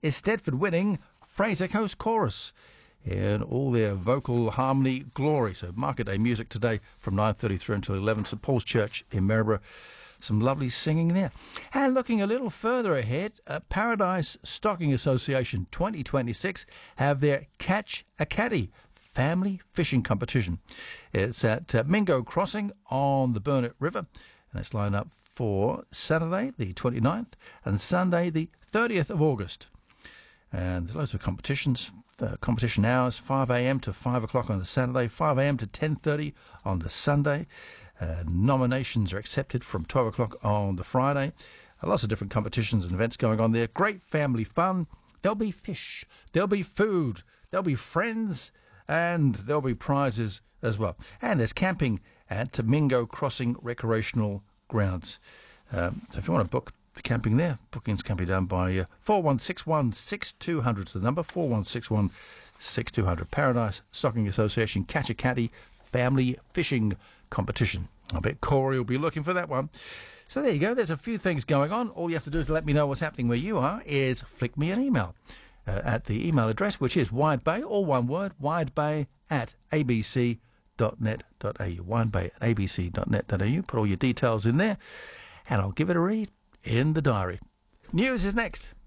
is Stedford winning Fraser Coast Chorus in all their vocal harmony glory. So Market Day music today from 9:30 through until 11. St Paul's Church in Maryborough. Some lovely singing there. And looking a little further ahead, Paradise Stocking Association 2026 have their Catch a Caddy family fishing competition. It's at Mingo Crossing on the Burnett River, and it's lined up for Saturday the 29th and Sunday the 30th of August. And there's loads of competitions. Competition hours, 5 a.m. to 5 o'clock on the Saturday, 5 a.m. to 10:30 on the Sunday. Nominations are accepted from 12 o'clock on the Friday. Lots of different competitions and events going on there. Great family fun. There'll be fish. There'll be food. There'll be friends. And there'll be prizes as well. And there's camping at Mingo Crossing Recreational Grounds. So if you want to book for camping there, bookings can be done by 4161 6200 to the number 4161 6200. Paradise Stocking Association Catch a Caddy family fishing competition. I bet Corey will be looking for that one. So there you go. There's a few things going on. All you have to do to let me know what's happening where you are is flick me an email at the email address, which is widebay, all one word, widebay at abc.net.au. Widebay at abc.net.au. Put all your details in there and I'll give it a read in the diary. News is next.